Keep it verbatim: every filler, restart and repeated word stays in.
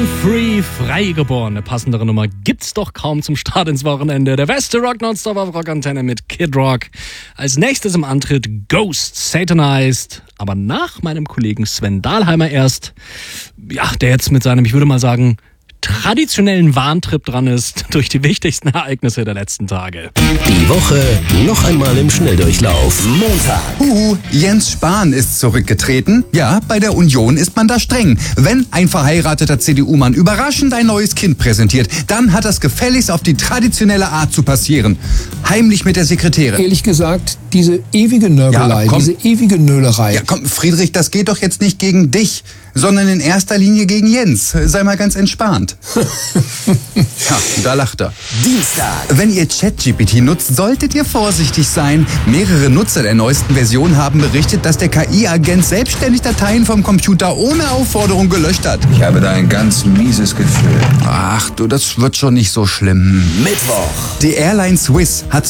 Free, freigeboren. Eine passendere Nummer gibt's doch kaum zum Start ins Wochenende. Der beste Rock nonstop auf Rockantenne mit Kid Rock. Als nächstes im Antritt Ghost, Satanized. Aber nach meinem Kollegen Sven Dahlheimer erst, ja, der jetzt mit seinem, ich würde mal sagen, traditionellen Warntrip dran ist durch die wichtigsten Ereignisse der letzten Tage. Die Woche noch einmal im Schnelldurchlauf. Montag. Huhu, Jens Spahn ist zurückgetreten. Ja, bei der Union ist man da streng. Wenn ein verheirateter C D U-Mann überraschend ein neues Kind präsentiert, dann hat das gefälligst auf die traditionelle Art zu passieren. Heimlich mit der Sekretärin. Ehrlich gesagt, diese ewige Nörgelei, Ja, komm. diese ewige Nölerei. Ja, komm, Friedrich, das geht doch jetzt nicht gegen dich, sondern in erster Linie gegen Jens. Sei mal ganz entspannt. Ja, da lacht er. Dienstag. Wenn ihr ChatGPT nutzt, solltet ihr vorsichtig sein. Mehrere Nutzer der neuesten Version haben berichtet, dass der K I-Agent selbstständig Dateien vom Computer ohne Aufforderung gelöscht hat. Ich habe da ein ganz mieses Gefühl. Ach du, das wird schon nicht so schlimm. Mittwoch. Die Airline Swiss hat